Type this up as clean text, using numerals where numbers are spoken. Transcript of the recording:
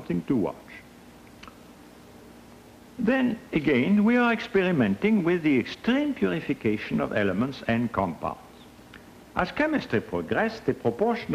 something to watch. Then again, we are experimenting with the extreme purification of elements and compounds. As chemistry progressed, the proportion